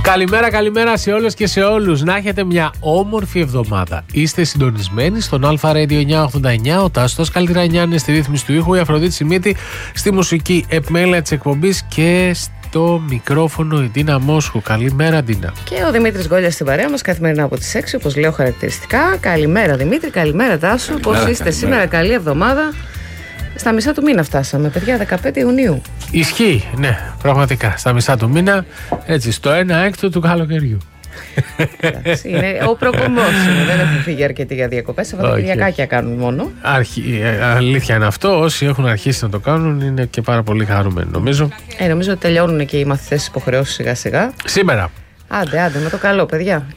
Καλημέρα σε όλες και σε όλους. Να έχετε μια όμορφη εβδομάδα. Είστε συντονισμένοι στον Αλφα Radio 989. Ο Τάστος Καλτηρανιάννης στη ρύθμιση του ήχου, η Αφροδίτη Σιμίτη στη μουσική επιμέλεια της εκπομπής και στο μικρόφωνο η Ντίνα Μόσχου. Καλημέρα, Ντίνα. Και ο Δημήτρης Γκόλιας στην παρέα μας καθημερινά από τις 6, όπως λέω χαρακτηριστικά. Καλημέρα, Δημήτρη, καλημέρα, Τάσο. Πώς είστε σήμερα, καλή εβδομάδα. Στα μισά του μήνα φτάσαμε, παιδιά, 15 Ιουνίου. Ισχύει, ναι, πραγματικά. Στα μισά του μήνα, έτσι, στο 1/6 του καλοκαιριού. Είναι ο προκομμός. Δεν έχουν φύγει αρκετοί για διακοπές. Σαββατοκυριακάκια κάνουν μόνο. Αλήθεια είναι αυτό. Όσοι έχουν αρχίσει να το κάνουν είναι και πάρα πολύ χαρούμενοι, νομίζω. Νομίζω ότι τελειώνουν και οι μαθητές υποχρεώσεις σιγά-σιγά. Σήμερα. Άντε, με το καλό, παιδιά.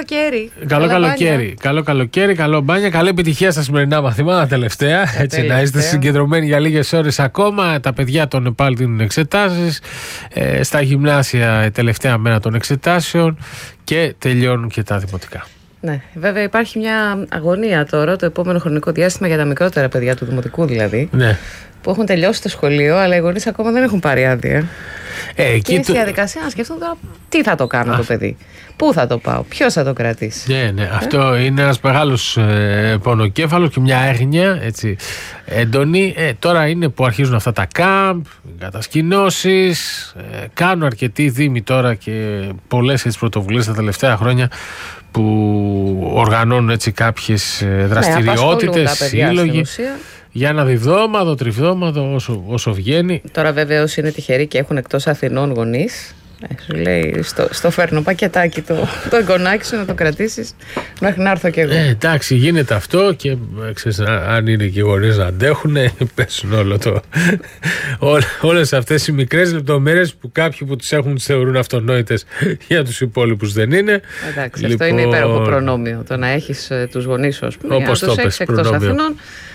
Καλό καλοκαίρι, καλό μπάνια. Καλή επιτυχία στα σημερινά μαθήματα τελευταία. Έτσι, να είστε συγκεντρωμένοι για λίγες ώρες ακόμα. Τα παιδιά των πάλι δίνουν εξετάσεις. Στα γυμνάσια η τελευταία μέρα των εξετάσεων και τελειώνουν και τα δημοτικά. Ναι, βέβαια υπάρχει μια αγωνία τώρα το επόμενο χρονικό διάστημα για τα μικρότερα παιδιά του δημοτικού δηλαδή. Ναι. Που έχουν τελειώσει το σχολείο, αλλά οι γονείς ακόμα δεν έχουν πάρει άδεια. Και είναι στη διαδικασία να σκεφτούν τώρα τι θα το κάνω το παιδί, πού θα το πάω, ποιος θα το κρατήσει. Ναι, αυτό είναι ένας μεγάλος πονοκέφαλος και μια έγνοια έτσι, έντονη. Τώρα είναι που αρχίζουν αυτά τα κάμπ, κατασκηνώσεις. Κάνουν αρκετοί δήμοι τώρα και πολλές πρωτοβουλίες τα τελευταία χρόνια που οργανώνουν έτσι κάποιες δραστηριότητες, σύλλογοι. Για ένα διδόματο, τριβδόματο, όσο βγαίνει. Τώρα βέβαια όσοι είναι τυχεροί και έχουν εκτός Αθηνών γονείς, σου λέει στο φέρνω πακετάκι το εγγονάκι σου να το κρατήσεις μέχρι να έρθω κι εγώ. Εντάξει, γίνεται αυτό και ξέρεις, αν είναι και οι γονείς να αντέχουν, πέσουν όλες αυτές οι μικρές λεπτομέρειες που κάποιοι που τις έχουν τις θεωρούν αυτονόητες, για τους υπόλοιπους δεν είναι. Εντάξει, αυτό είναι υπέροχο προνόμιο, το να έχεις τους γονείς σου, όπως το πες, εκτός Αθηνών.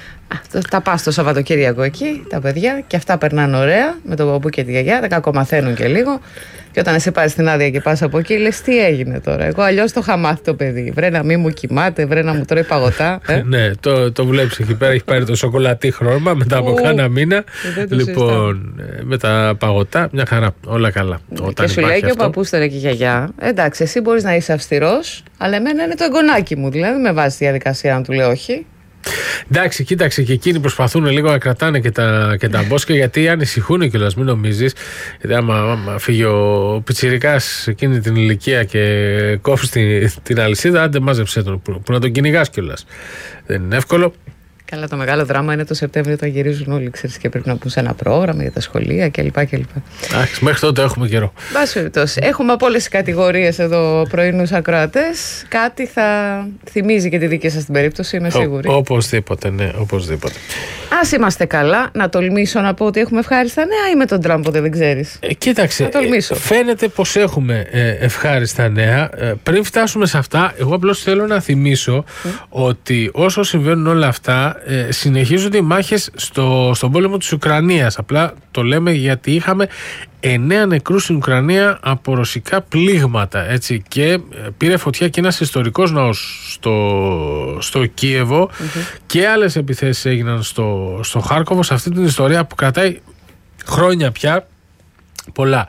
Τα πας το Σαββατοκύριακο εκεί, τα παιδιά, και αυτά περνάνε ωραία με τον παππού και τη γιαγιά, τα κακομαθαίνουν και λίγο. Και όταν εσύ πάρεις την άδεια και πας από εκεί, λες τι έγινε τώρα. Εγώ αλλιώς το είχα μάθει το παιδί. Βρε να μην μου κοιμάται, βρε να μου τρώει παγωτά. Ναι, το βλέπεις εκεί πέρα, έχει πάρει το σοκολατί χρώμα μετά από κάνα μήνα. Λοιπόν, με τα παγωτά, μια χαρά, όλα καλά. Και σου λέει και ο παππούς τώρα και η γιαγιά, εντάξει, εσύ μπορείς να είσαι αυστηρός, αλλά εμένα είναι το εγγονάκι μου. Δηλαδή, με βάζει τη διαδικασία να του λέω όχι. Εντάξει, κοίταξε, και εκείνοι προσπαθούν λίγο να κρατάνε και τα μπόσκα, γιατί ανησυχούν κιόλας, μην νομίζεις. Γιατί άμα φύγει ο πιτσιρικάς εκείνη την ηλικία και κόφει την αλυσίδα, άντε μάζεψέ τον, που να τον κυνηγάς κιόλας. Δεν είναι εύκολο. Καλά, το μεγάλο δράμα είναι το Σεπτέμβριο όταν γυρίζουν όλοι, ξέρεις, και πρέπει να πούν σε ένα πρόγραμμα για τα σχολεία κλπ. Μέχρι τότε έχουμε καιρό. Μπας περιπτώσει. Έχουμε από όλες τις κατηγορίες εδώ πρωινούς ακροατές. Κάτι θα θυμίζει και τη δική σας την περίπτωση, είμαι σίγουρη. Οπωσδήποτε, ναι, οπωσδήποτε. Ας είμαστε καλά. Να τολμήσω να πω ότι έχουμε ευχάριστα νέα ή με τον Τραμπ δεν ξέρεις? Κοίταξε, φαίνεται πως έχουμε ευχάριστα νέα. Πριν φτάσουμε σε αυτά, εγώ απλώς θέλω να θυμίσω ότι όσο συμβαίνουν όλα αυτά, συνεχίζονται οι μάχες στον πόλεμο της Ουκρανίας. Απλά το λέμε γιατί είχαμε 9 νεκρούς στην Ουκρανία από ρωσικά πλήγματα, έτσι, και πήρε φωτιά και ένας ιστορικός ναός στο Κίεβο και άλλες επιθέσεις έγιναν στο Χάρκοβο, σε αυτή την ιστορία που κρατάει χρόνια πια. Πολλά.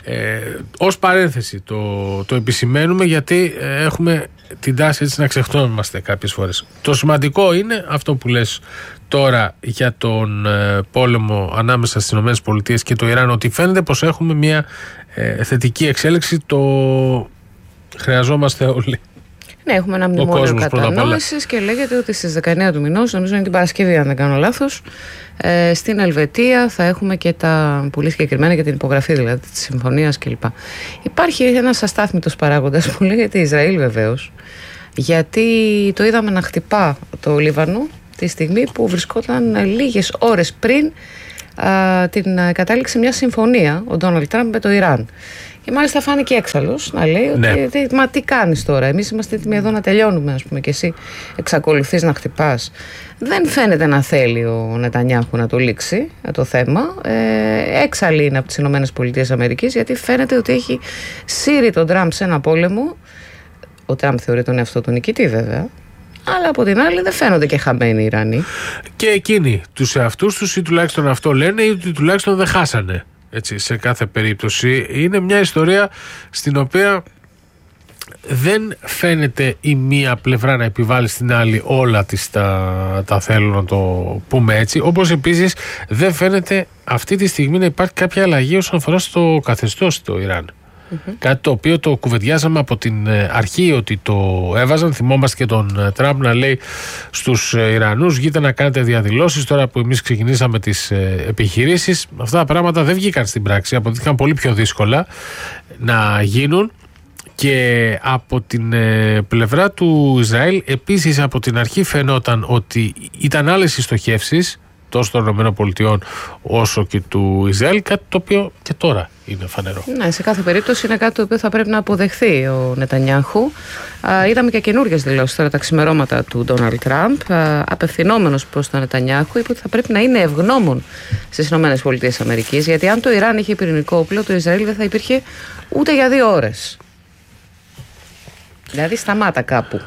Ως παρένθεση το επισημαίνουμε, γιατί έχουμε την τάση έτσι να ξεχνόμαστε κάποιες φορές. Το σημαντικό είναι αυτό που λες τώρα για τον πόλεμο ανάμεσα στις ΗΠΑ και το Ιράν, ότι φαίνεται πως έχουμε μια θετική εξέλιξη. Το χρειαζόμαστε όλοι. Ναι, έχουμε ένα μνημόνιο κατανόησης και λέγεται ότι στις 19 του μηνός, νομίζω είναι την Παρασκευή αν δεν κάνω λάθος, στην Ελβετία θα έχουμε και τα πολύ συγκεκριμένα για την υπογραφή δηλαδή της συμφωνίας κλπ. Υπάρχει ένας αστάθμητος παράγοντας που λέγεται Ισραήλ βεβαίως, γιατί το είδαμε να χτυπά το Λίβανο τη στιγμή που βρισκόταν λίγες ώρες πριν την κατάληξη μια συμφωνία ο Ντόναλντ Τραμπ με το Ιράν. Και μάλιστα φάνηκε έξαλλος να λέει ότι μα τι κάνεις τώρα, εμείς είμαστε έτοιμοι εδώ να τελειώνουμε, ας πούμε, και εσύ εξακολουθείς να χτυπάς. Δεν φαίνεται να θέλει ο Νετανιάχου να το λήξει το θέμα. Έξαλλη είναι από τις ΗΠΑ, γιατί φαίνεται ότι έχει σύρει τον Τραμπ σε ένα πόλεμο. Ο Τραμπ θεωρεί τον εαυτό του νικητή βέβαια, αλλά από την άλλη δεν φαίνονται και χαμένοι οι Ιρανοί. Και εκείνοι τους εαυτούς τους, ή τουλάχιστον αυτό λένε, ή ότι τουλάχιστον δεν χάσανε. Έτσι, σε κάθε περίπτωση είναι μια ιστορία στην οποία δεν φαίνεται η μία πλευρά να επιβάλλει στην άλλη όλα της τα θέλω, να το πούμε έτσι, όπως επίσης δεν φαίνεται αυτή τη στιγμή να υπάρχει κάποια αλλαγή όσον αφορά στο καθεστώς στο Ιράν. Κάτι το οποίο το κουβεντιάζαμε από την αρχή ότι το έβαζαν. Θυμόμαστε και τον Τραμπ να λέει στους Ιρανούς: βγείτε να κάνετε διαδηλώσεις. Τώρα που εμείς ξεκινήσαμε τις επιχειρήσεις, αυτά τα πράγματα δεν βγήκαν στην πράξη, αποδείχθηκαν πολύ πιο δύσκολα να γίνουν. Και από την πλευρά του Ισραήλ επίσης από την αρχή φαινόταν ότι ήταν άλλες οι στοχεύσεις τόσο των ΗΠΑ όσο και του Ισραήλ, κάτι το οποίο και τώρα είναι φανερό. Ναι, σε κάθε περίπτωση είναι κάτι το οποίο θα πρέπει να αποδεχθεί ο Νετανιάχου. Είδαμε και καινούργιες δηλώσεις τώρα τα ξημερώματα του Ντόναλντ Τραμπ. Απευθυνόμενος προς τον Νετανιάχου, είπε ότι θα πρέπει να είναι ευγνώμων στις ΗΠΑ, γιατί αν το Ιράν είχε πυρηνικό όπλο, το Ισραήλ δεν θα υπήρχε ούτε για 2 ώρες. Δηλαδή σταμάτα κάπου.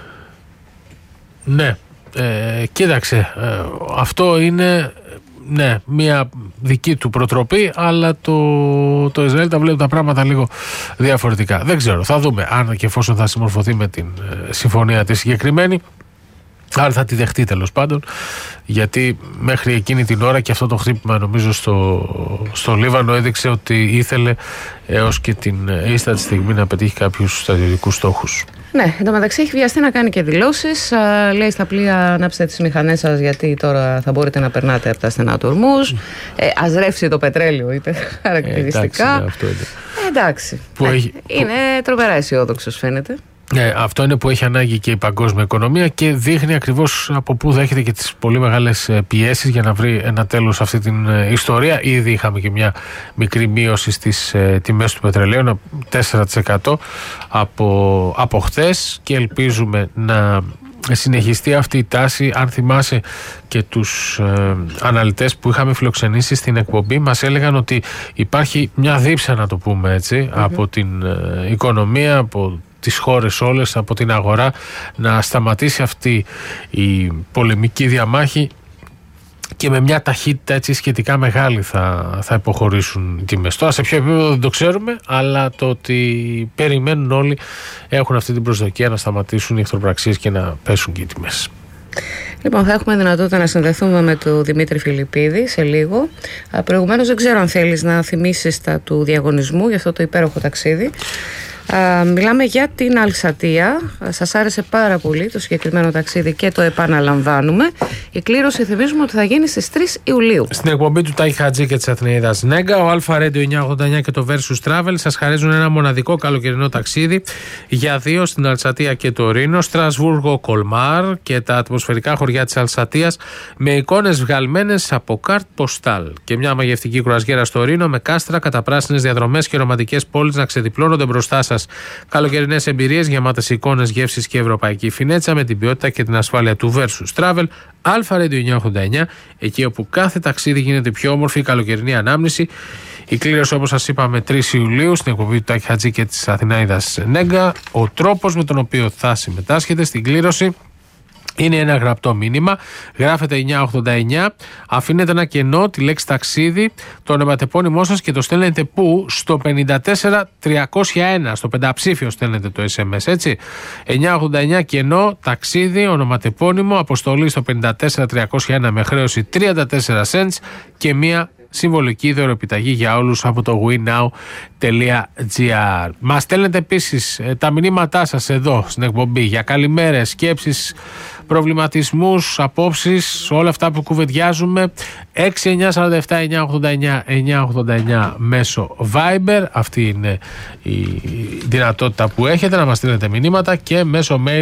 Ναι, κοίταξε, αυτό είναι μια δική του προτροπή, αλλά το Ισραήλ τα βλέπει τα πράγματα λίγο διαφορετικά. Δεν ξέρω, θα δούμε αν και εφόσον θα συμμορφωθεί με την συμφωνία τη συγκεκριμένη, άρα θα τη δεχτεί τέλος πάντων, γιατί μέχρι εκείνη την ώρα και αυτό το χτύπημα νομίζω στο Λίβανο έδειξε ότι ήθελε έως και την ίστατη στιγμή να πετύχει κάποιους στρατιωτικούς στόχους. Ναι, εν τω μεταξύ έχει βιαστεί να κάνει και δηλώσεις. Λέει στα πλοία: ανάψτε τις μηχανές σας, γιατί τώρα θα μπορείτε να περνάτε από τα στενά του Ορμούζ. Ας ρεύσει το πετρέλαιο, είπε χαρακτηριστικά. Εντάξει, είναι τρομερά αισιόδοξος φαίνεται. Αυτό είναι που έχει ανάγκη και η παγκόσμια οικονομία και δείχνει ακριβώς από πού δέχεται και τις πολύ μεγάλες πιέσεις για να βρει ένα τέλος σε αυτή την ιστορία. Ήδη είχαμε και μια μικρή μείωση στις τιμές του πετρελαίου, 4% από χθες, και ελπίζουμε να συνεχιστεί αυτή η τάση. Αν θυμάσαι και τους αναλυτές που είχαμε φιλοξενήσει στην εκπομπή, μας έλεγαν ότι υπάρχει μια δίψα, να το πούμε έτσι, από την οικονομία, από τις χώρες όλες, από την αγορά, να σταματήσει αυτή η πολεμική διαμάχη, και με μια ταχύτητα έτσι σχετικά μεγάλη θα υποχωρήσουν οι τιμές. Τώρα σε ποιο επίπεδο δεν το ξέρουμε, αλλά το ότι περιμένουν όλοι, έχουν αυτή την προσδοκία να σταματήσουν οι εχθροπραξίες και να πέσουν και οι τιμές. Λοιπόν, θα έχουμε δυνατότητα να συνδεθούμε με τον Δημήτρη Φιλιππίδη σε λίγο. Προηγουμένως δεν ξέρω αν θέλεις να θυμίσεις τα του διαγωνισμού για αυτό το υπέροχο ταξίδι. Μιλάμε για την Αλσατία. Σας άρεσε πάρα πολύ το συγκεκριμένο ταξίδι και το επαναλαμβάνουμε. Η κλήρωση θυμίζουμε ότι θα γίνει στις 3 Ιουλίου. Στην εκπομπή του Τάκη Χατζή και της Αθηναίδας Νέγκα, ο Αλφα Radio 989 και το Versus Travel σας χαρίζουν ένα μοναδικό καλοκαιρινό ταξίδι για 2 στην Αλσατία και το Ρήνο, Στρασβούργο, Κολμάρ και τα ατμοσφαιρικά χωριά της Αλσατίας, με εικόνες βγαλμένες από καρτ ποστάλ, και μια μαγευτική κρουαζιέρα στο Ρήνο με κάστρα, καταπράσινες διαδρομές και ρομαντικές πόλεις να ξεδιπλώνονται μπροστά σας. Καλοκαιρινές εμπειρίες γεμάτες εικόνες, γεύσεις και ευρωπαϊκή φινέτσα, με την ποιότητα και την ασφάλεια του Versus Travel. Αλφα Radio 989, εκεί όπου κάθε ταξίδι γίνεται πιο όμορφη, καλοκαιρινή ανάμνηση. Η κλήρωση, όπως σας είπαμε, 3 Ιουλίου στην εκπομπή του Τάκη Χατζή και της Αθηναίδας Νέγκα. Ο τρόπος με τον οποίο θα συμμετάσχετε στην κλήρωση είναι ένα γραπτό μήνυμα. Γράφετε 989, αφήνετε ένα κενό, τη λέξη ταξίδι, το ονοματεπώνυμό σας και το στέλνετε πού? Στο 54301, στο πενταψήφιο στέλνετε το SMS, έτσι. 989 κενό, ταξίδι, ονοματεπώνυμο, αποστολή στο 54301 με χρέωση 34 cents και μία συμβολική δωρεοεπιταγή για όλους από το winow.gr. Μας στέλνετε επίσης τα μηνύματά σας εδώ στην εκπομπή για καλημέρες, σκέψεις, προβληματισμούς, απόψεις, όλα αυτά που κουβεντιάζουμε. 6947-989-989 μέσω Viber. Αυτή είναι η δυνατότητα που έχετε να μας στείλετε μηνύματα, και μέσω mail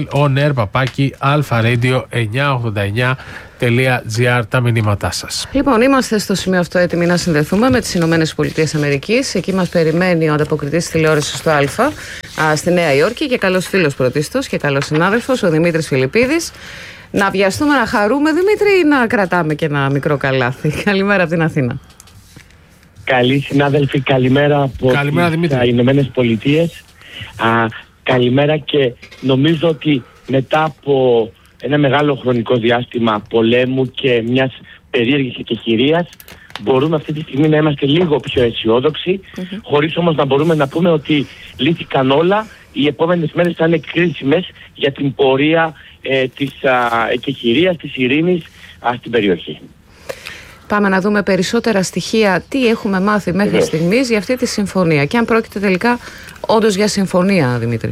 onair@alpharadio989.gr τα μηνύματά σας. Λοιπόν, είμαστε στο σημείο αυτό έτοιμοι να συνδεθούμε με τις Ηνωμένες Πολιτείες Αμερικής. Εκεί μας περιμένει ο ανταποκριτής της τηλεόρασης στο Αλφα στη Νέα Υόρκη και καλός φίλος πρωτίστως και καλός συνάδελφος, ο Δημήτρης Φιλιππίδης. Να βιαστούμε, να χαρούμε, Δημήτρη, ή να κρατάμε και ένα μικρό καλάθι? Καλημέρα από την Αθήνα. Καλή συνάδελφοι, καλημέρα από τις Ηνωμένες Πολιτείες. Καλημέρα, και νομίζω ότι μετά από ένα μεγάλο χρονικό διάστημα πολέμου και μιας περίεργης εκεχηρίας, μπορούμε αυτή τη στιγμή να είμαστε λίγο πιο αισιόδοξοι, χωρίς όμως να μπορούμε να πούμε ότι λύθηκαν όλα, οι επόμενες μέρες θα είναι κρίσιμες για την πορεία της εκεχηρίας, της ειρήνης στην περιοχή. Πάμε να δούμε περισσότερα στοιχεία, τι έχουμε μάθει μέχρι στιγμής για αυτή τη συμφωνία και αν πρόκειται τελικά όντως για συμφωνία, Δημήτρη.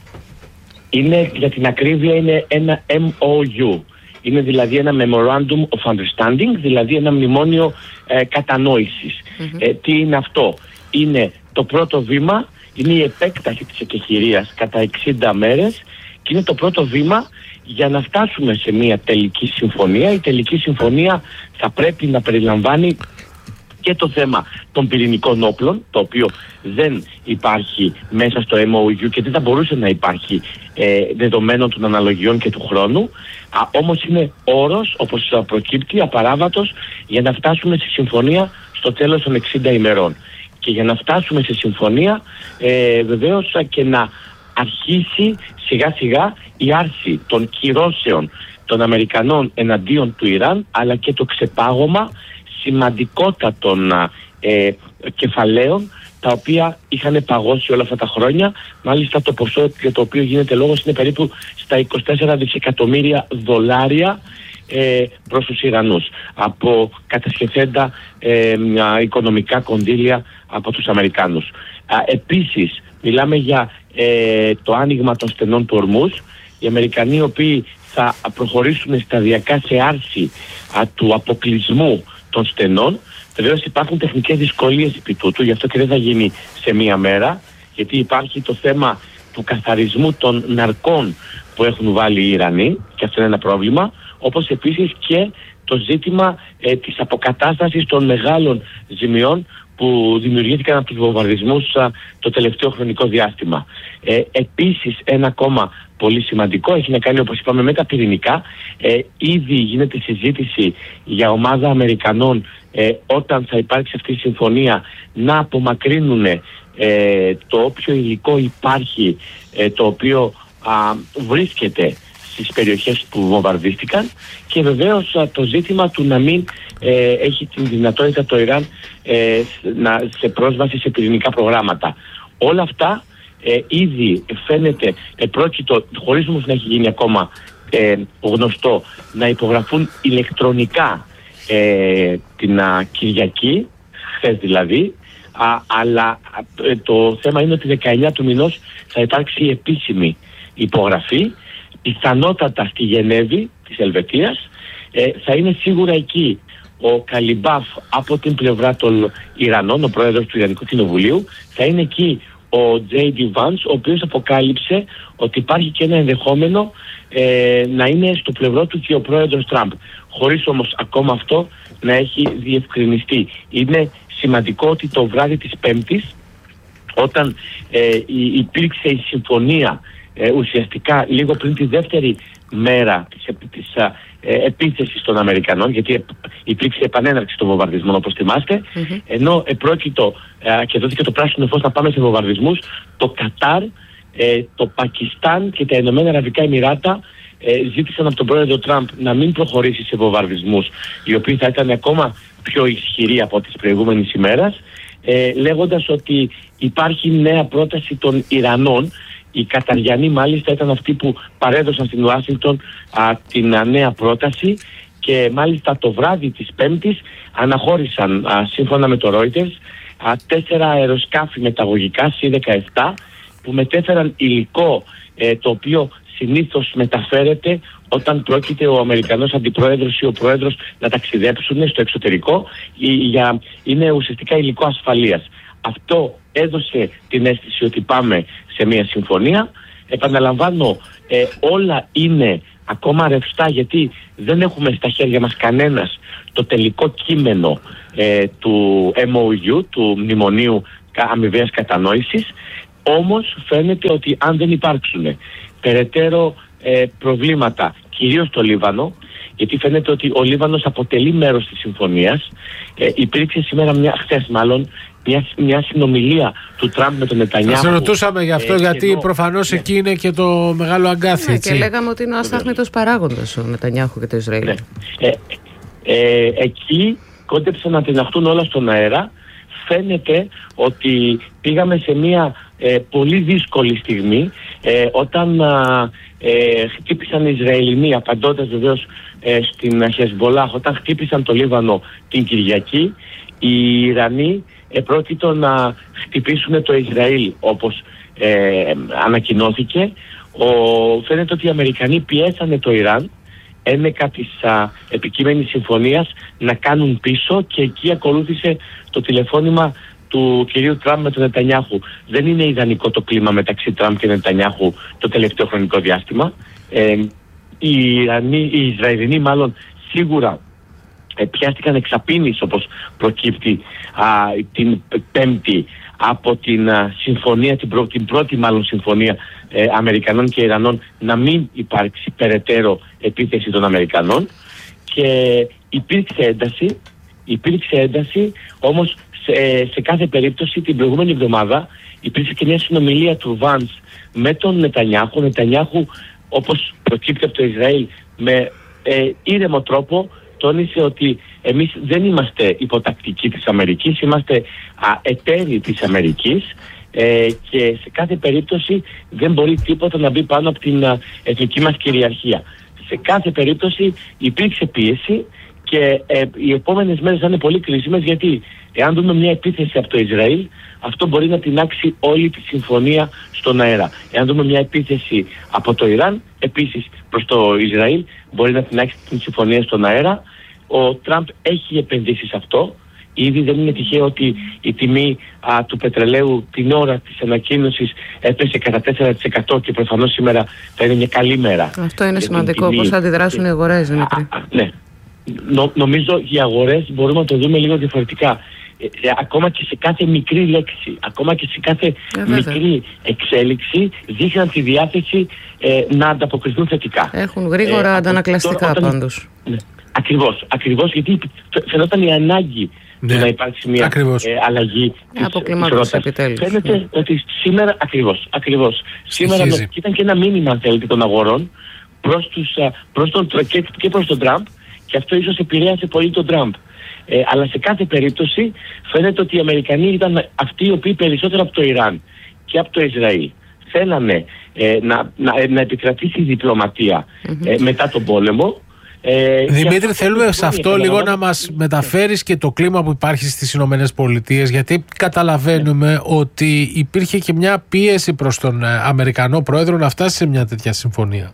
Είναι, για την ακρίβεια, είναι ένα MOU. Είναι δηλαδή ένα Memorandum of Understanding, δηλαδή ένα μνημόνιο κατανόησης. Τι είναι αυτό? Είναι το πρώτο βήμα, είναι η επέκταση της εκεχηρίας κατά 60 μέρες και είναι το πρώτο βήμα για να φτάσουμε σε μια τελική συμφωνία. Η τελική συμφωνία θα πρέπει να περιλαμβάνει και το θέμα των πυρηνικών όπλων, το οποίο δεν υπάρχει μέσα στο MOU και δεν θα μπορούσε να υπάρχει δεδομένων των αναλογιών και του χρόνου. Όμως είναι όρος, όπως προκύπτει, απαράβατος για να φτάσουμε στη συμφωνία στο τέλος των 60 ημερών. Και για να φτάσουμε σε συμφωνία βεβαίως και να αρχίσει σιγά σιγά η άρση των κυρώσεων των Αμερικανών εναντίον του Ιράν, αλλά και το ξεπάγωμα σημαντικότατων κεφαλαίων τα οποία είχαν παγώσει όλα αυτά τα χρόνια. Μάλιστα το ποσό για το οποίο γίνεται λόγος είναι περίπου στα 24 δισεκατομμύρια δολάρια προς τους Ιρανούς από κατασχεθέντα οικονομικά κονδύλια από τους Αμερικάνους. Επίσης μιλάμε για το άνοιγμα των στενών του Ορμούζ. Οι Αμερικανοί οι οποίοι θα προχωρήσουν σταδιακά σε άρση του αποκλεισμού των στενών. Βεβαίως υπάρχουν τεχνικές δυσκολίες επί τούτου, γι' αυτό και δεν θα γίνει σε μία μέρα, γιατί υπάρχει το θέμα του καθαρισμού των ναρκών που έχουν βάλει οι Ιρανοί, και αυτό είναι ένα πρόβλημα, όπως επίσης και το ζήτημα της αποκατάστασης των μεγάλων ζημιών που δημιουργήθηκαν από τους βομβαρδισμούς το τελευταίο χρονικό διάστημα. Επίσης ένα ακόμα πολύ σημαντικό έχει να κάνει, όπως είπαμε, με τα πυρηνικά. Ήδη γίνεται συζήτηση για ομάδα Αμερικανών όταν θα υπάρξει αυτή η συμφωνία να απομακρύνουν το όποιο υλικό υπάρχει το οποίο βρίσκεται στις περιοχές που βομβαρδίστηκαν, και βεβαίως το ζήτημα του να μην έχει την δυνατότητα το Ιράν σε πρόσβαση σε πυρηνικά προγράμματα. Όλα αυτά ήδη φαίνεται πρόκειτο, χωρίς όμως να έχει γίνει ακόμα γνωστό, να υπογραφούν ηλεκτρονικά την Κυριακή, χθες δηλαδή, αλλά το θέμα είναι ότι 19 του μηνός θα υπάρξει επίσημη υπογραφή, πιθανότατα στη Γενέβη της Ελβετίας. Θα είναι σίγουρα εκεί ο Καλιμπάφ από την πλευρά των Ιρανών, ο πρόεδρος του Ιρανικού Κοινοβουλίου. Θα είναι εκεί ο J.D. Vance, ο οποίος αποκάλυψε ότι υπάρχει και ένα ενδεχόμενο να είναι στο πλευρό του και ο πρόεδρος Τραμπ, χωρίς όμως ακόμα αυτό να έχει διευκρινιστεί. Είναι σημαντικό ότι το βράδυ της Πέμπτης, όταν υπήρξε η συμφωνία ουσιαστικά λίγο πριν τη δεύτερη μέρα της επίθεσης των Αμερικανών, γιατί υπήρξε επανέναρξη των βομβαρδισμών, όπως θυμάστε, ενώ επρόκειτο και δόθηκε το πράσινο φως να πάμε σε βομβαρδισμούς, το Κατάρ, το Πακιστάν και τα Ηνωμένα Αραβικά Εμιράτα ζήτησαν από τον πρόεδρο Τραμπ να μην προχωρήσει σε βομβαρδισμούς οι οποίοι θα ήταν ακόμα πιο ισχυροί από τις προηγούμενες ημέρες, λέγοντας ότι υπάρχει νέα πρόταση των Ιρανών. Οι Καταριανοί μάλιστα ήταν αυτοί που παρέδωσαν στην Ουάσιγκτον την νέα πρόταση, και μάλιστα το βράδυ της Πέμπτης αναχώρησαν σύμφωνα με το Reuters 4 αεροσκάφη μεταγωγικά C-17 που μετέφεραν υλικό το οποίο συνήθως μεταφέρεται όταν πρόκειται ο Αμερικανός αντιπρόεδρος ή ο πρόεδρος να ταξιδέψουν στο εξωτερικό. Είναι ουσιαστικά υλικό ασφαλείας. Αυτό έδωσε την αίσθηση ότι πάμε σε μια συμφωνία. Επαναλαμβάνω, όλα είναι ακόμα ρευστά, γιατί δεν έχουμε στα χέρια μας κανένας το τελικό κείμενο του MOU, του Μνημονίου Αμοιβαίας Κατανόησης. Όμως φαίνεται ότι αν δεν υπάρξουν περαιτέρω προβλήματα, κυρίως στο Λίβανο, γιατί φαίνεται ότι ο Λίβανος αποτελεί μέρος της συμφωνίας. Υπήρξε σήμερα, χθες μάλλον, μια συνομιλία του Τραμπ με τον Νετανιάχου. Θα ρωτούσαμε γι' αυτό, γιατί προφανώς εκεί είναι και το μεγάλο αγκάθι. Ναι, και λέγαμε ότι είναι ο αστάθμητος παράγοντας ο Νετανιάχου και το Ισραήλ. Ναι. Εκεί κόντεψαν να τειναχτούν όλα στον αέρα. Φαίνεται ότι πήγαμε σε μια πολύ δύσκολη στιγμή, όταν χτύπησαν οι Ισραηλινοί, απαντώντας βεβαίως στην Χεσμπολάχ, όταν χτύπησαν το Λίβανο την Κυριακή, οι Ιρανοί πρόκειτο να χτυπήσουν το Ισραήλ, όπως ανακοινώθηκε. Φαίνεται ότι οι Αμερικανοί πιέσανε το Ιράν ένεκα της επικείμενης συμφωνίας να κάνουν πίσω, και εκεί ακολούθησε το τηλεφώνημα του κυρίου Τραμπ με τον Νετανιάχου. Δεν είναι ιδανικό το κλίμα μεταξύ Τραμπ και Νετανιάχου το τελευταίο χρονικό διάστημα. Οι Ισραηλινοί μάλλον σίγουρα πιάστηκαν εξαπίνης, όπως προκύπτει την Πέμπτη από την συμφωνία, την πρώτη μάλλον συμφωνία Αμερικανών και Ιρανών, να μην υπάρξει περαιτέρω επίθεση των Αμερικανών, και υπήρξε ένταση, όμως σε κάθε περίπτωση την προηγούμενη εβδομάδα υπήρξε και μια συνομιλία του Βάνς με τον Νετανιάχου. Ο Νετανιάχου, όπως προκύπτει από το Ισραήλ, με ήρεμο τρόπο τόνισε ότι εμείς δεν είμαστε υποτακτικοί της Αμερικής, είμαστε εταίροι της Αμερικής, και σε κάθε περίπτωση δεν μπορεί τίποτα να μπει πάνω από την εθνική μας κυριαρχία. Σε κάθε περίπτωση υπήρξε πίεση, και οι επόμενες μέρες θα είναι πολύ κρίσιμες, γιατί εάν δούμε μια επίθεση από το Ισραήλ, αυτό μπορεί να τινάξει όλη τη συμφωνία στον αέρα. Εάν δούμε μια επίθεση από το Ιράν, επίσης προς το Ισραήλ, μπορεί να τινάξει την συμφωνία στον αέρα. Ο Τραμπ έχει επενδύσει σε αυτό. Ήδη δεν είναι τυχαίο ότι η τιμή του πετρελαίου την ώρα της ανακοίνωσης έπεσε κατά 4%, και προφανώς σήμερα θα είναι μια καλή μέρα. Αυτό είναι σημαντικό, πώς θα αντιδράσουν οι αγορές, Δημήτρη. Ναι. Νομίζω οι αγορές μπορούμε να το δούμε λίγο διαφορετικά. Ακόμα και σε κάθε μικρή λέξη, ακόμα και σε κάθε μικρή εξέλιξη, δείχναν τη διάθεση να ανταποκριθούν θετικά. Έχουν γρήγορα αντανακλαστικά πάντως. Ναι. Ακριβώς, γιατί φαινόταν η ανάγκη του να υπάρξει μια αλλαγή της επιτέλους. Φαίνεται ότι σήμερα, ακριβώς, σήμερα ήταν και ένα μήνυμα, αν θέλετε, των αγορών προς τον Τραμπ, και αυτό ίσως επηρέασε πολύ τον Τραμπ. Αλλά σε κάθε περίπτωση φαίνεται ότι οι Αμερικανοί ήταν αυτοί οι οποίοι περισσότερο από το Ιράν και από το Ισραήλ θέλανε να επικρατήσει η διπλωματία μετά τον πόλεμο. Δημήτρη, θέλουμε σε αυτό λίγο να μας μεταφέρεις και το κλίμα που υπάρχει στις Ηνωμένες Πολιτείες, γιατί καταλαβαίνουμε ότι υπήρχε και μια πίεση προς τον Αμερικανό πρόεδρο να φτάσει σε μια τέτοια συμφωνία.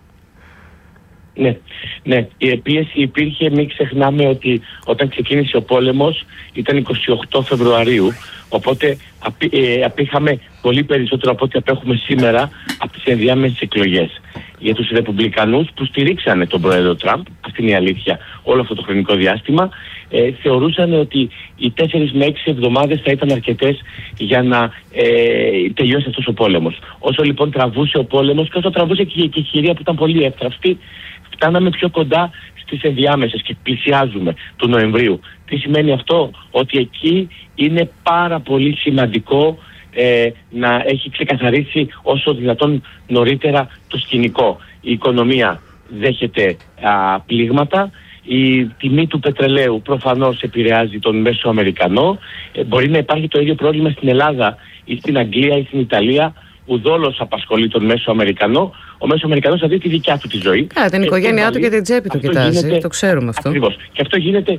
Ναι, η πίεση υπήρχε. Μην ξεχνάμε ότι όταν ξεκίνησε ο πόλεμος ήταν 28 Φεβρουαρίου, οπότε απήχαμε πολύ περισσότερο από ό,τι απέχουμε σήμερα από τις ενδιάμεσες εκλογές. Για τους Ρεπουμπλικανούς που στηρίξανε τον πρόεδρο Τραμπ, αυτή είναι η αλήθεια, όλο αυτό το χρονικό διάστημα, θεωρούσαν ότι οι 4 με 6 εβδομάδες θα ήταν αρκετές για να τελειώσει αυτός ο πόλεμος. Όσο λοιπόν τραβούσε ο πόλεμος, και όσο τραβούσε και η χειρία που ήταν πολύ εύθραυστη, φτάναμε πιο κοντά στις ενδιάμεσες και πλησιάζουμε του Νοεμβρίου. Τι σημαίνει αυτό? Ότι εκεί είναι πάρα πολύ σημαντικό να έχει ξεκαθαρίσει όσο δυνατόν νωρίτερα το σκηνικό. Η οικονομία δέχεται πλήγματα, η τιμή του πετρελαίου προφανώς επηρεάζει τον μέσο Αμερικανό, μπορεί να υπάρχει το ίδιο πρόβλημα στην Ελλάδα ή στην Αγγλία ή στην Ιταλία. Ουδόλως απασχολεί τον μέσο Αμερικανό. Ο μέσο Αμερικανός θα δει τη δικιά του τη ζωή. Την οικογένειά του και την τσέπη του κοιτάζει. Το ξέρουμε αυτό. Ακριβώς. Και αυτό γίνεται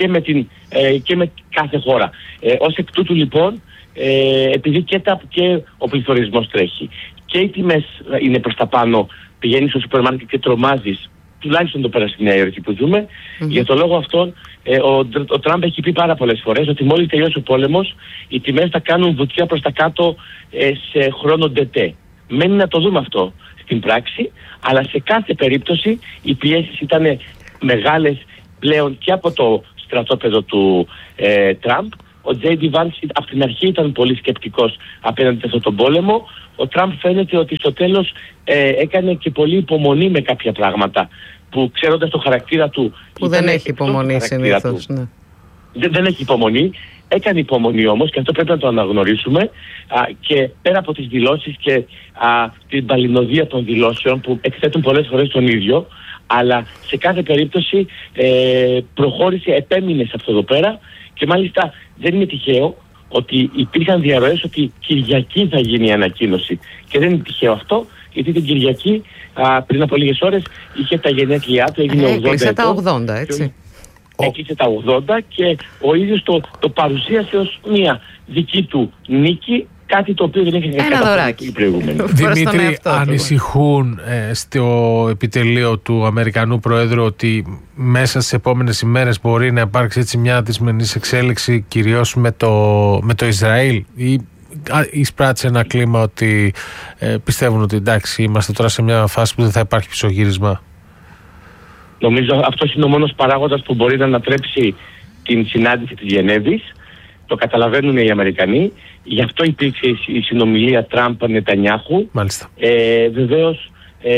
και με κάθε χώρα. Ως εκ τούτου λοιπόν, επειδή και ο πληθωρισμός τρέχει και οι τιμές είναι προς τα πάνω, πηγαίνεις στο σούπερ μάρκετ και τρομάζεις, τουλάχιστον το πέρα στη Νέα Υόρκη που ζούμε. Για τον λόγο αυτόν, ο Τραμπ έχει πει πάρα πολλές φορές ότι μόλις τελειώσει ο πόλεμος, οι τιμές θα κάνουν βουτιά προς τα κάτω σε χρόνο ντετέ. Μένει να το δούμε αυτό στην πράξη, αλλά σε κάθε περίπτωση οι πιέσεις ήταν μεγάλες πλέον και από το στρατόπεδο του Τραμπ. Ο J.D. Vance από την αρχή ήταν πολύ σκεπτικός απέναντι σε αυτόν τον πόλεμο. Ο Τραμπ φαίνεται ότι στο τέλος έκανε και πολύ υπομονή με κάποια πράγματα που, ξέροντας το χαρακτήρα του... Που δεν έχει υπομονή συνήθως. Ναι. Δεν έχει υπομονή. Έκανε υπομονή όμως, και αυτό πρέπει να το αναγνωρίσουμε, και πέρα από τις δηλώσεις και την παλινοδία των δηλώσεων που εκθέτουν πολλές φορές τον ίδιο, αλλά σε κάθε περίπτωση προχώρησε, επέμεινε σε αυτό εδώ πέρα, και μάλιστα δεν είναι τυχαίο ότι υπήρχαν διαρροές ότι Κυριακή θα γίνει η ανακοίνωση. Και δεν είναι τυχαίο αυτό, γιατί την Κυριακή πριν από λίγες ώρες είχε τα γενέθλιά του, έγινε 80. Έκλεισε τα 80, έτσι. Έκλεισε τα 80 και ο ίδιος το παρουσίασε ως μια δική του νίκη, κάτι το οποίο δεν είχε καταφέρει προηγούμενη. Δημήτρη, ανησυχούν στο επιτελείο του Αμερικανού Προέδρου ότι μέσα στις επόμενες ημέρες μπορεί να υπάρξει έτσι μια δυσμενής εξέλιξη, κυρίως με το Ισραήλ, ή εισπράττει ένα κλίμα ότι πιστεύουν ότι εντάξει, είμαστε τώρα σε μια φάση που δεν θα υπάρχει πισωγύρισμα? Νομίζω αυτός είναι ο μόνος παράγοντας που μπορεί να ανατρέψει την συνάντηση της Γενέβης. Το καταλαβαίνουν οι Αμερικανοί. Γι' αυτό υπήρξε η συνομιλία Τραμπ-Νετανιάχου. Μάλιστα. Βεβαίως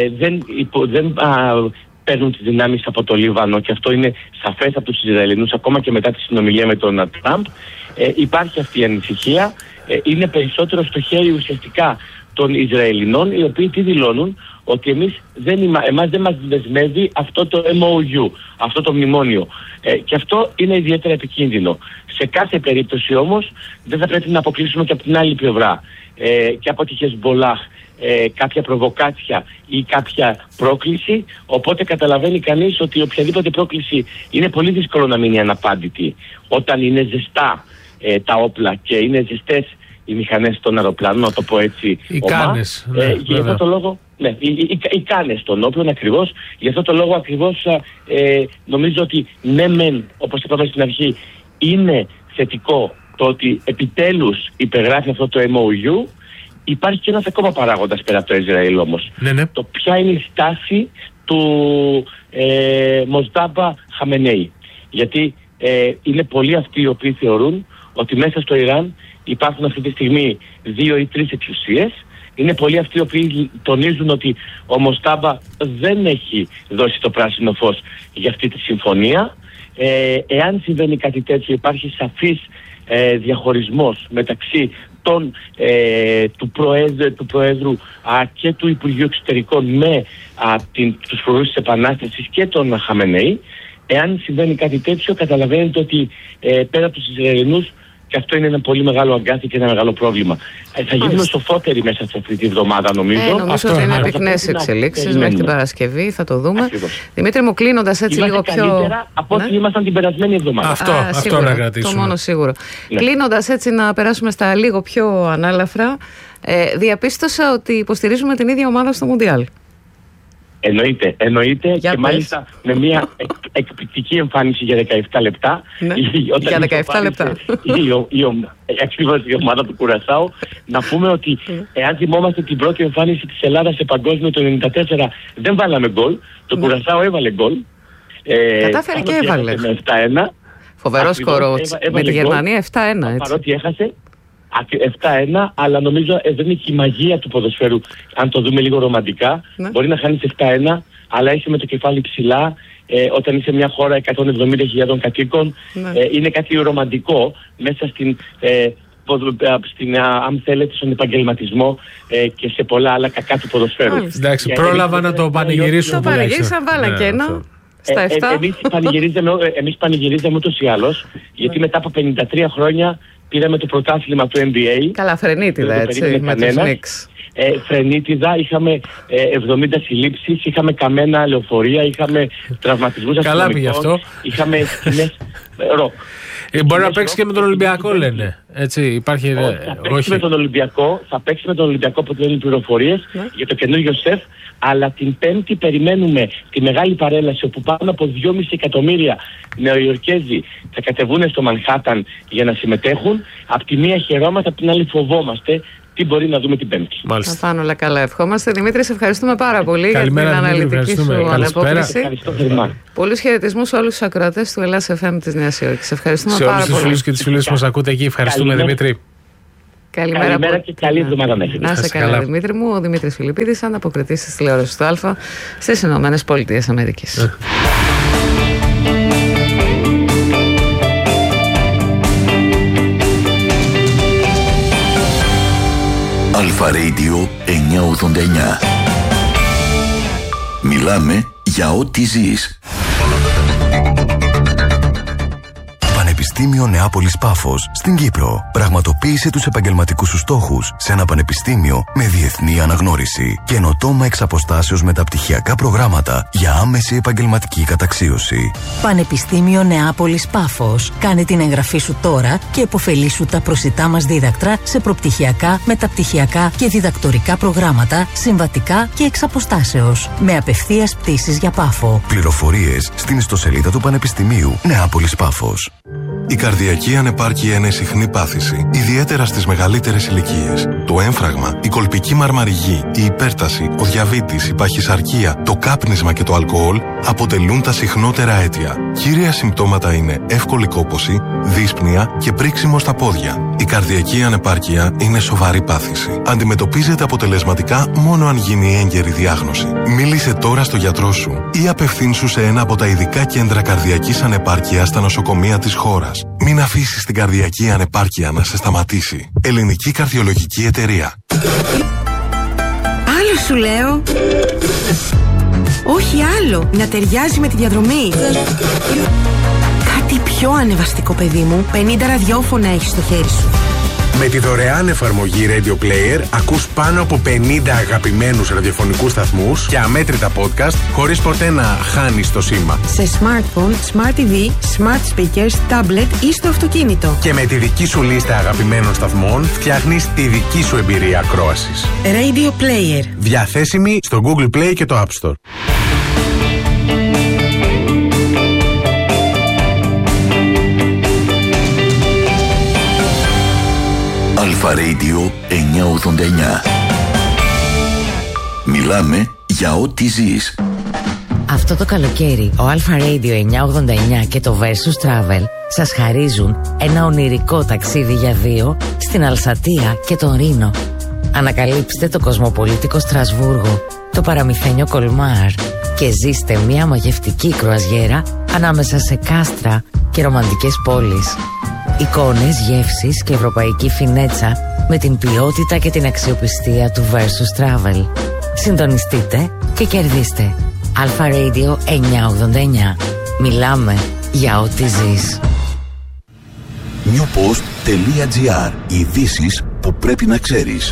δεν παίρνουν τις δυνάμεις από το Λίβανο, και αυτό είναι σαφές από τους Ισραηλινούς ακόμα και μετά τη συνομιλία με τον Τραμπ. Υπάρχει αυτή η ανησυχία. Είναι περισσότερο στο χέρι ουσιαστικά των Ισραηλινών, οι οποίοι τι δηλώνουν? Ότι εμάς δεν μας δεσμεύει αυτό το MOU, αυτό το μνημόνιο. Και αυτό είναι ιδιαίτερα επικίνδυνο. Σε κάθε περίπτωση όμως δεν θα πρέπει να αποκλείσουμε και από την άλλη πλευρά και από τη Χεσμπολάχ κάποια προβοκάτσια ή κάποια πρόκληση. Οπότε καταλαβαίνει κανείς ότι οποιαδήποτε πρόκληση είναι πολύ δύσκολο να μείνει αναπάντητη όταν είναι ζεστά τα όπλα και είναι ζεστές οι μηχανές των αεροπλάνων, να το πω έτσι. Οι κάνες. Γι' αυτό το λόγο, οι κάνες των όπλων ακριβώς. Γι' αυτό το λόγο ακριβώς νομίζω ότι ναι μεν, όπως είπαμε στην αρχή, είναι θετικό το ότι επιτέλους υπεγράφει αυτό το MOU. Υπάρχει και ένας ακόμα παράγοντας πέρα από το Ισραήλ όμως. Ναι. Το ποια είναι η στάση του Μοζτάμπα Χαμενέη. Γιατί είναι πολλοί αυτοί οι οποίοι θεωρούν ότι μέσα στο Ιράν υπάρχουν αυτή τη στιγμή 2 ή 3 εξουσίες. Είναι πολλοί αυτοί οι οποίοι τονίζουν ότι ο Μοζτάμπα δεν έχει δώσει το πράσινο φως για αυτή τη συμφωνία. Εάν συμβαίνει κάτι τέτοιο, υπάρχει σαφής διαχωρισμός μεταξύ του Προέδρου και του Υπουργείου Εξωτερικών με τους φορούς της Επανάστασης και τον Χαμενέη. Εάν συμβαίνει κάτι τέτοιο, καταλαβαίνετε ότι πέρα από τους Ισραηλινούς, και αυτό είναι ένα πολύ μεγάλο αγκάθι και ένα μεγάλο πρόβλημα. Θα γίνουμε σοφότεροι μέσα σε αυτή τη βδομάδα, νομίζω. Νομίζω ότι είναι πυκνές εξελίξεις μέχρι την Παρασκευή, θα το δούμε. Ακριβώς. Δημήτρη μου, κλείνοντας έτσι λίγο πιο. Καλύτερα από ό,τι ήμασταν την περασμένη εβδομάδα. Αυτό να κρατήσουμε. Το μόνο σίγουρο. Ναι. Κλείνοντας έτσι, να περάσουμε στα λίγο πιο ανάλαφρα. Διαπίστωσα ότι υποστηρίζουμε την ίδια ομάδα στο Μουντιάλ. Εννοείται και μάλιστα με μια εκπληκτική εμφάνιση για 17 λεπτά. Ναι, για 17 λεπτά. Ακριβώς η ομάδα του Κουρασάου. Να πούμε ότι εάν θυμόμαστε την πρώτη εμφάνιση της Ελλάδας σε παγκόσμιο το 1994, δεν βάλαμε γκολ. Το Κουρασάου έβαλε γκολ. Κατάφερε και έβαλε. 7-1. Φοβερό σκορό. Με τη Γερμανία 7-1. Παρότι έχασε 7-1, αλλά νομίζω δεν είναι και η μαγεία του ποδοσφαίρου. Αν το δούμε λίγο ρομαντικά, μπορεί να χάνεις 7-1, αλλά είσαι με το κεφάλι ψηλά. Όταν είσαι μια χώρα 170.000 κατοίκων, είναι κάτι ρομαντικό μέσα αν θέλετε, στον επαγγελματισμό και σε πολλά άλλα κακά του ποδοσφαίρου. Εντάξει, πρόλαβα να το πανηγυρίσουν. Το πανηγύρισαν, βάλαν και ένα. Εμείς πανηγυρίζαμε ούτως ή άλλως, γιατί μετά από 53 χρόνια πήραμε το πρωτάθλημα του NBA. Καλά, φρενίτιδα έτσι, με τους Knicks. Φρενίτιδα, είχαμε 70 συλλήψεις, είχαμε καμένα λεωφορεία, είχαμε τραυματισμούς αστυνομικών. Καλά πήγε αυτό. Είχαμε σκηνές ροκ. Μπορεί να παίξει και με τον Ολυμπιακό, λένε. Έτσι, υπάρχει. Θα παίξει με τον Ολυμπιακό που λένε πληροφορίες για το καινούργιο σεφ. Αλλά την Πέμπτη περιμένουμε τη μεγάλη παρέλαση όπου πάνω από 2,5 εκατομμύρια Νεοϊορκέζοι θα κατεβούν στο Μανχάταν για να συμμετέχουν. Απ' τη μία χαιρόμαστε, απ' την άλλη φοβόμαστε τι μπορεί να δούμε την Πέμπτη. Θα πάνε όλα καλά, ευχόμαστε. Δημήτρη, σε ευχαριστούμε πάρα πολύ για την αναλυτική σου αναπόκριση. Πολλούς χαιρετισμούς σε όλους τους ακροατές του Ελλάς FM της Νέας Υόρκης. Ευχαριστούμε πάρα πολύ. Σε όλους τους φίλους και τις φίλες που μας ακούτε εκεί, ευχαριστούμε, Δημήτρη. Καλημέρα και καλή εβδομάδα μέχρι. Να είσαι καλά, Δημήτρη μου. Ο Δημήτρης Φιλιππίδης, ανταποκριτής της τηλεόρασης του Α στις Ηνωμένες Πολιτείες Αμερικής. Αλφα Radio 989. Μιλάμε για ό,τι ζεις. Πανεπιστήμιο Νεάπολης Πάφος στην Κύπρο. Πραγματοποίησε τους επαγγελματικούς σου στόχους σε ένα πανεπιστήμιο με διεθνή αναγνώριση. Καινοτόμα εξ αποστάσεως μεταπτυχιακά προγράμματα για άμεση επαγγελματική καταξίωση. Πανεπιστήμιο Νεάπολης Πάφος. Κάνε την εγγραφή σου τώρα και επωφελήσου τα προσιτά μας δίδακτρα σε προπτυχιακά, μεταπτυχιακά και διδακτορικά προγράμματα, συμβατικά και εξ αποστάσεως. Με απευθείας πτήσεις για Πάφο. Πληροφορίες στην ιστοσελίδα του Πανεπιστημίου Νεάπολης Πάφος. Η καρδιακή ανεπάρκεια είναι συχνή πάθηση, ιδιαίτερα στις μεγαλύτερες ηλικίες. Το έμφραγμα, η κολπική μαρμαριγή, η υπέρταση, ο διαβήτης, η παχυσαρκία, το κάπνισμα και το αλκοόλ αποτελούν τα συχνότερα αίτια. Κύρια συμπτώματα είναι εύκολη κόπωση, δύσπνοια και πρίξιμο στα πόδια. Η καρδιακή ανεπάρκεια είναι σοβαρή πάθηση. Αντιμετωπίζεται αποτελεσματικά μόνο αν γίνει έγκαιρη διάγνωση. Μίλησε τώρα στο γιατρό σου ή απευθύνσου σε ένα από τα ειδικά κέντρα καρδιακής ανεπάρκειας στα νοσοκομεία της χώρας. Μην αφήσεις την καρδιακή ανεπάρκεια να σε σταματήσει. Ελληνική Καρδιολογική Εταιρεία. Άλλο σου λέω. Όχι άλλο. Να ταιριάζει με τη διαδρομή. Κάτι πιο ανεβαστικό, παιδί μου. 50 ραδιόφωνα έχεις στο χέρι σου. Με τη δωρεάν εφαρμογή Radio Player ακούς πάνω από 50 αγαπημένους ραδιοφωνικούς σταθμούς και αμέτρητα podcast χωρίς ποτέ να χάνεις το σήμα. Σε smartphone, smart TV, smart speakers, tablet ή στο αυτοκίνητο. Και με τη δική σου λίστα αγαπημένων σταθμών φτιάχνεις τη δική σου εμπειρία ακρόασης. Radio Player. Διαθέσιμη στο Google Play και το App Store. Αλφα Radio 989. Μιλάμε για ό,τι ζεις. Αυτό το καλοκαίρι ο Αλφα Radio 989 και το Versus Travel σας χαρίζουν ένα ονειρικό ταξίδι για δύο στην Αλσατία και τον Ρήνο. Ανακαλύψτε το κοσμοπολίτικο Στρασβούργο, το παραμυθένιο Κολμάρ και ζήστε μια μαγευτική κρουαζιέρα ανάμεσα σε κάστρα και ρομαντικές πόλεις. Εικόνες, γεύσεις και ευρωπαϊκή φινέτσα με την ποιότητα και την αξιοπιστία του Versus Travel. Συντονιστείτε και κερδίστε. Αλφα Radio 989. Μιλάμε για ό,τι ζεις. newpost.gr. Ειδήσεις που πρέπει να ξέρεις.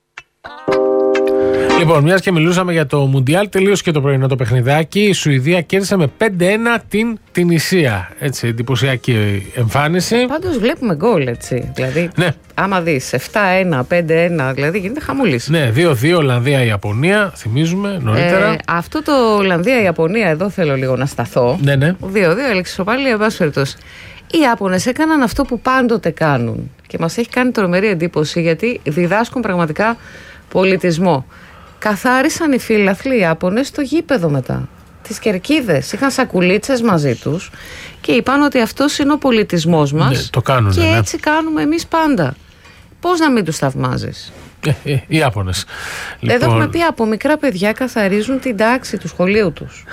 Λοιπόν, μιας και μιλούσαμε για το Μουντιάλ, τελείωσε και το πρωινό το παιχνιδάκι. Η Σουηδία κέρδισε με 5-1 την Τινησία. Έτσι, εντυπωσιακή εμφάνιση. Πάντως βλέπουμε γκολ, έτσι. Δηλαδή, ναι. Άμα δεις 7-1, 5-1, δηλαδή γίνεται χαμούλης. Ναι, 2-2 Ολλανδία-Ιαπωνία, θυμίζουμε νωρίτερα. Αυτό το Ολλανδία-Ιαπωνία, εδώ θέλω λίγο να σταθώ. Ναι, ναι. 2-2 έλεξε σοπαλία, εν πάση περιπτώσει. Οι Ιάπωνες έκαναν αυτό που πάντοτε κάνουν. Και μας έχει κάνει τρομερή εντύπωση, γιατί διδάσκουν πραγματικά πολιτισμό. Καθάρισαν οι φίλαθλοι Ιάπωνες στο γήπεδο μετά. Τις κερκίδες. Είχαν σακουλίτσες μαζί τους και είπαν ότι αυτός είναι ο πολιτισμός μας. Ναι, το κάνουν, και ναι. έτσι κάνουμε εμείς πάντα. Πώς να μην τους θαυμάζεις? Οι Ιάπωνες. Εδώ έχουμε πει από μικρά παιδιά καθαρίζουν την τάξη του σχολείου τους.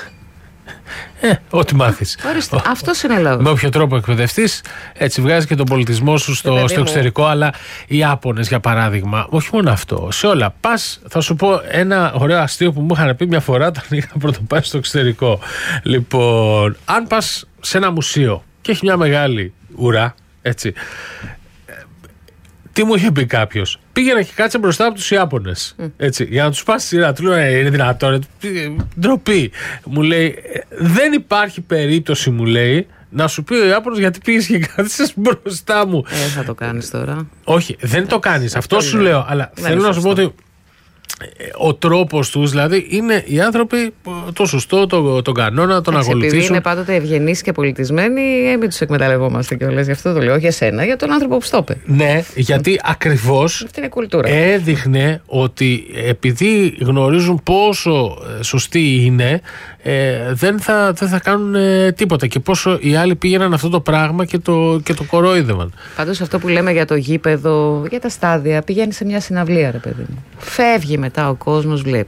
Ό,τι μάθεις. Αυτός είναι λόγος. Με όποιο τρόπο εκπαιδευτείς, έτσι βγάζει και τον πολιτισμό σου στο εξωτερικό. Αλλά οι Ιάπωνες, για παράδειγμα, όχι μόνο αυτό, σε όλα. Πας, θα σου πω ένα ωραίο αστείο που μου είχαν πει μια φορά όταν είχα πρωτοπάει στο εξωτερικό. Λοιπόν, αν πας σε ένα μουσείο και έχει μια μεγάλη ουρά, έτσι. Τι μου είχε πει κάποιος? Πήγαινε και κάτσε μπροστά από τους Ιάπωνες. Έτσι, για να τους πας στη σειρά. Του λέω, είναι δυνατόν? Ντροπή. Μου λέει, δεν υπάρχει περίπτωση, μου λέει, να σου πει ο Ιάπωνος γιατί πήγες και κάθισες μπροστά μου. Θα το κάνεις τώρα. Όχι, δεν το κάνεις. Αυτό σου λέω. Αλλά θέλω να σου πω ότι ο τρόπος τους, δηλαδή, είναι οι άνθρωποι το σωστό, τον κανόνα, τον ακολουθήσουν. Επειδή είναι πάντοτε ευγενείς και πολιτισμένοι, μην τους εκμεταλλευόμαστε κιόλας. Γι' αυτό το λέω, όχι εσένα, για τον άνθρωπο που στο είπε. Ναι, γιατί ακριβώς αυτή είναι η κουλτούρα. Έδειχνε ότι επειδή γνωρίζουν πόσο σωστοί είναι, δεν θα κάνουν τίποτα. Και πόσο οι άλλοι πήγαιναν αυτό το πράγμα και το κορόιδευαν. Πάντως αυτό που λέμε για το γήπεδο, για τα στάδια, πηγαίνει σε μια συναυλία, ρε παιδί μου. Φεύγει μετά ο κόσμος, βλέπει.